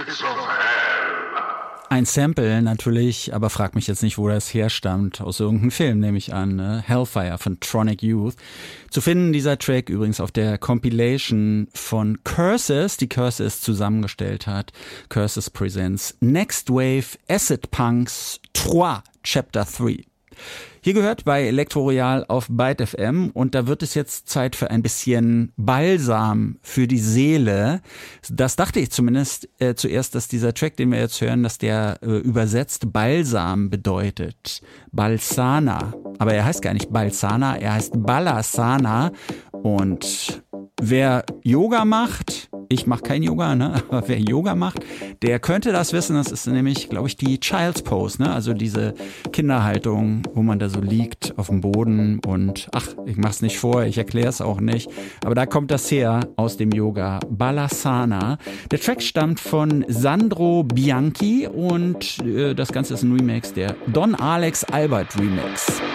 Ein Sample natürlich, aber frag mich jetzt nicht, wo das herstammt. Aus irgendeinem Film, nehme ich an. Ne? Hellfire von Tronic Youth. Zu finden dieser Track übrigens auf der Compilation von Curses, die Curses zusammengestellt hat. Curses Presents Next Wave Acid Punks 3, Chapter 3. Hier gehört bei Elektro Royal auf Byte FM und da wird es jetzt Zeit für ein bisschen Balsam für die Seele. Das dachte ich zumindest zuerst, dass dieser Track, den wir jetzt hören, dass der übersetzt Balsam bedeutet. Balsana. Aber er heißt gar nicht Balsana, er heißt Balasana. Und wer Yoga macht, ich mache kein Yoga, ne? Aber wer Yoga macht, der könnte das wissen. Das ist nämlich, glaube ich, die Child's Pose, ne? Also diese Kinderhaltung, wo man da so liegt auf dem Boden und ich mach's nicht vor, ich erkläre es auch nicht. Aber da kommt das her aus dem Yoga, Balasana. Der Track stammt von Sandro Bianchi und das Ganze ist ein Remix, der Don Alex Albert Remix.